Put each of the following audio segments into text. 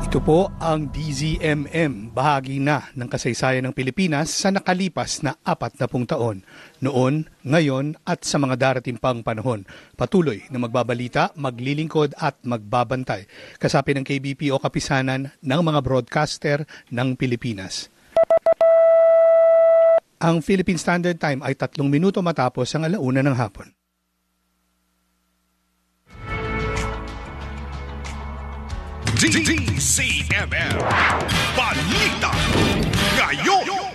Ito po ang DZMM, bahagi na ng kasaysayan ng Pilipinas sa nakalipas na 40 taon. Noon, ngayon at sa mga darating pang panahon. Patuloy na magbabalita, maglilingkod at magbabantay. Kasapi ng KBP o kapisanan ng mga broadcaster ng Pilipinas. Ang Philippine Standard Time ay 3 minuto matapos ang 1:00 ng hapon. DZMM Balita Ngayon.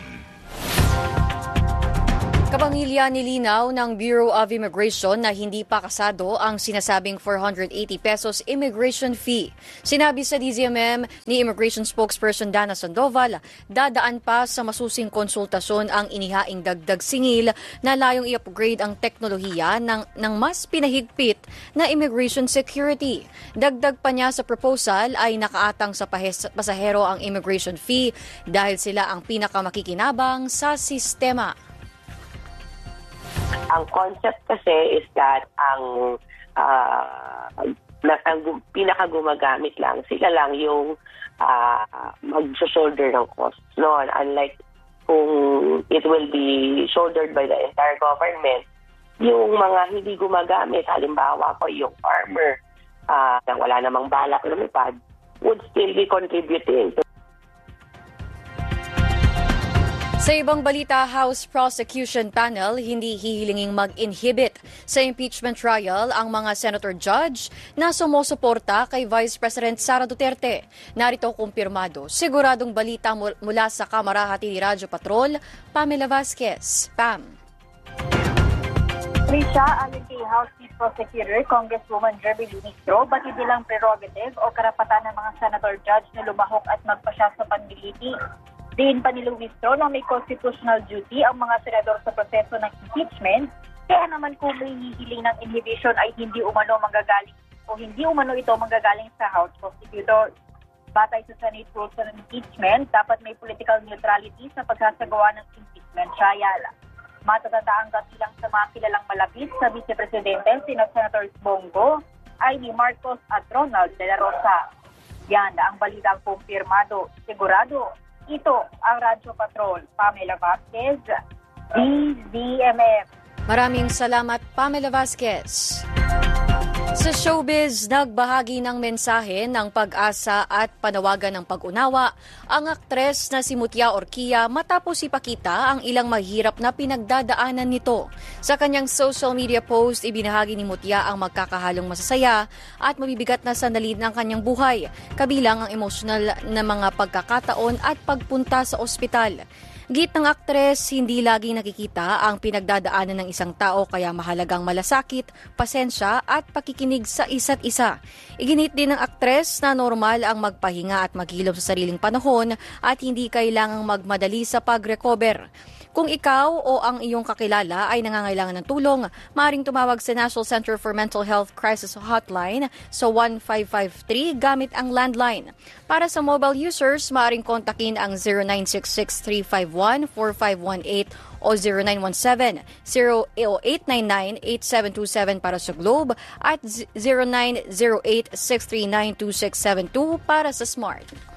Kapamilya nilinaw ng Bureau of Immigration na hindi pa kasado ang sinasabing 480 pesos immigration fee. Sinabi sa DZMM ni Immigration Spokesperson Dana Sandoval, dadaan pa sa masusing konsultasyon ang inihaing dagdag singil na layong i-upgrade ang teknolohiya ng mas pinahigpit na immigration security. Dagdag pa niya sa proposal ay nakaatang sa pasahero ang immigration fee dahil sila ang pinakamakikinabang sa sistema. Ang concept kasi is that ang pinakagumagamit lang, sila lang yung mag-shoulder ng cost noon. Unlike kung it will be shouldered by the entire government, yung mga hindi gumagamit, halimbawa ko yung farmer na wala namang balak lumipad, would still be contributing. Sa ibang balita, House Prosecution Panel hindi hihilinging mag-inhibit sa impeachment trial ang mga senator judge na sumusuporta kay Vice President Sara Duterte. Narito kumpirmado. Siguradong balita mula sa Kamara Hati ni Radyo Patrol, Pamela Vasquez. Pam. Risha, ayon kay House Chief Prosecutor, Congresswoman Jerby Ministro, batid nilang prerogative o karapatan ng mga senator judge na lumahok at magpasya sa panlilitis. Diin pa ni Ministro na may constitutional duty ang mga senador sa proseso ng impeachment, kaya naman kung may hihiling ng inhibition ay hindi umano ito manggagaling sa House Prosecutor. Batay sa Senate Rules on Impeachment, dapat may political neutrality sa pagsasagawa ng impeachment trial. Matatataang kabilang sa mga kilalang malapit sa Vice Presidente, sina Senators Bongo, Amy Marcos at Ronald De La Rosa. Yan ang balitang kumpirmado. Sigurado, ito ang Radyo Patrol. Pamela Vasquez, DZMM. Maraming salamat, Pamela Vasquez. Sa showbiz, nagbahagi ng mensahe ng pag-asa at panawagan ng pag-unawa ang aktres na si Mutia Orquia matapos ipakita ang ilang mahirap na pinagdadaanan nito. Sa kanyang social media post, ibinahagi ni Mutia ang magkakahalong masasaya at mabibigat na sandali ng kanyang buhay, kabilang ang emosyonal na mga pagkakataon at pagpunta sa ospital. Git ng aktres, hindi laging nakikita ang pinagdadaanan ng isang tao kaya mahalagang malasakit, pasensya at pakikinig sa isa't isa. Iginit din ng aktres na normal ang magpahinga at maghilom sa sariling panahon at hindi kailangang magmadali sa pag-recover. Kung ikaw o ang iyong kakilala ay nangangailangan ng tulong, maaaring tumawag sa National Center for Mental Health Crisis Hotline sa 1553 gamit ang landline. Para sa mobile users, maaaring kontakin ang 0966-351-4518 o 0917-0899-8727 para sa Globe at 0908-639-2672 para sa Smart.